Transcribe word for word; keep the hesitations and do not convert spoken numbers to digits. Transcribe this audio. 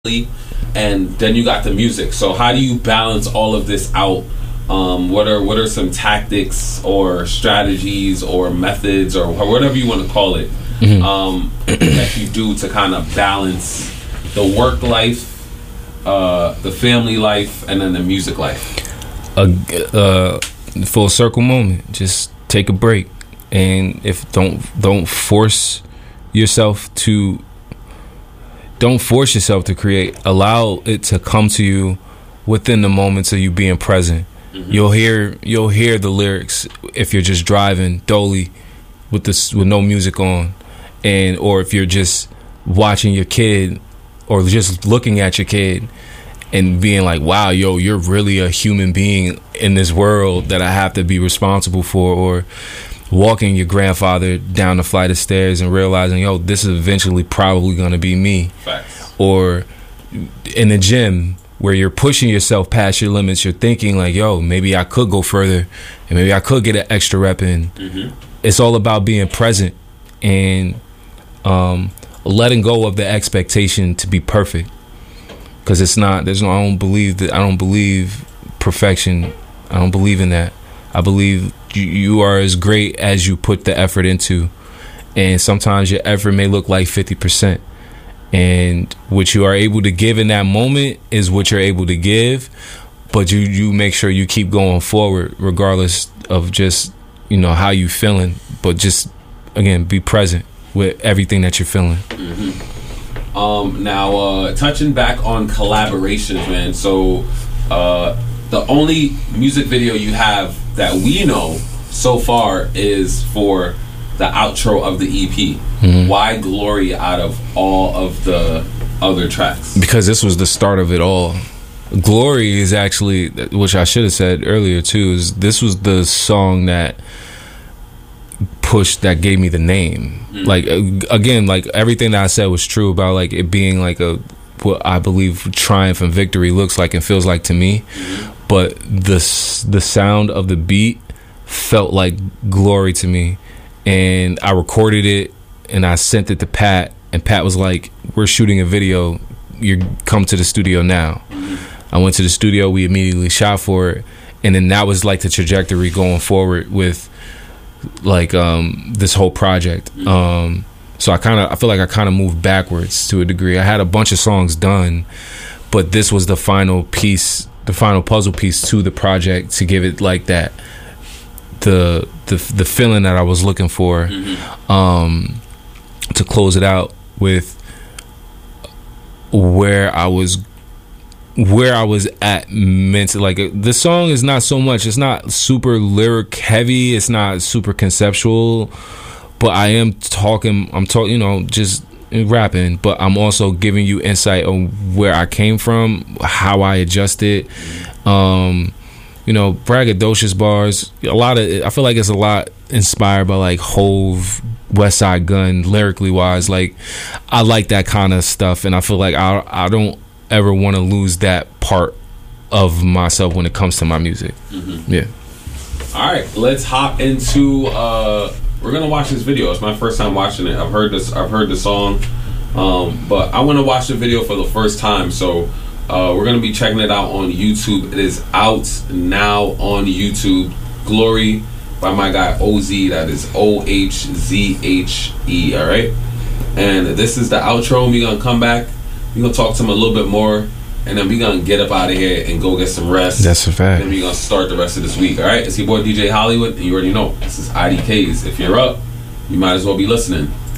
and then you got the music. So how do you balance all of this out? Um, what are what are some tactics or strategies or methods or whatever you want to call it mm-hmm. um, that you do to kind of balance the work life, uh, the family life, and then the music life? A uh, full circle moment. Just take a break, and if don't don't force yourself to. Don't force yourself to create. Allow it to come to you within the moments of you being present. Mm-hmm. You'll hear you'll hear the lyrics if you're just driving dolly with this with no music on, and or if you're just watching your kid or just looking at your kid and being like, wow, yo, you're really a human being in this world that I have to be responsible for, or walking your grandfather down the flight of stairs and realizing, yo, this is eventually probably going to be me. Facts. Or in the gym where you're pushing yourself past your limits, you're thinking like, yo, maybe I could go further and maybe I could get an extra rep in. Mm-hmm. It's all about being present and um, letting go of the expectation to be perfect. Because it's not, there's no, I don't believe that, I don't believe perfection. I don't believe in that. I believe you, you are as great as you put the effort into, and sometimes your effort may look like fifty percent, and what you are able to give in that moment is what you're able to give, but you you make sure you keep going forward regardless of just, you know, how you feeling, but just again be present with everything that you're feeling. Mm-hmm. Um, now uh, touching back on collaborations, man. So uh, the only music video you have that we know so far is for the outro of the E P. Mm-hmm. Why Glory out of all of the other tracks? Because this was the start of it all. Glory is actually, which I should have said earlier too, is this was the song that pushed, that gave me the name. Mm-hmm. Like again, like everything that I said was true about like it being like a, what I believe triumph and victory looks like and feels like to me. Mm-hmm. But the the sound of the beat felt like glory to me, and I recorded it and I sent it to Pat, and Pat was like, "We're shooting a video. You come to the studio now." Mm-hmm. I went to the studio. We immediately shot for it, and then that was like the trajectory going forward with like um, this whole project. Mm-hmm. Um, so I kind of I feel like I kind of moved backwards to a degree. I had a bunch of songs done, but this was the final piece. The final puzzle piece to the project to give it like that, the the the feeling that I was looking for, mm-hmm. um, to close it out with where I was, where I was at mentally. Like the song is not so much, it's not super lyric heavy, it's not super conceptual, but I am talking, I'm talking, you know, just rapping, but I'm also giving you insight on where I came from, how I adjusted, um, you know, braggadocious bars. A lot of, I feel like it's a lot inspired by like Hove, West Side Gun, lyrically wise. Like I like that kind of stuff, and I feel like I I don't ever want to lose that part of myself when it comes to my music. Mm-hmm. Yeah. All right, let's hop into. Uh We're gonna watch this video. It's my first time watching it. I've heard this. I've heard the song, um, but I want to watch the video for the first time. So uh, we're gonna be checking it out on YouTube. It is out now on YouTube. Glory by my guy O Z. That is O H Z H E. All right. And this is the outro. We're gonna come back. We're gonna talk to him a little bit more, and then we're gonna get up out of here and go get some rest. That's a fact. And then we're gonna start the rest of this week. All right, it's your boy D J Hollywood, and you already know this is I D Ks. If you're up, you might as well be listening.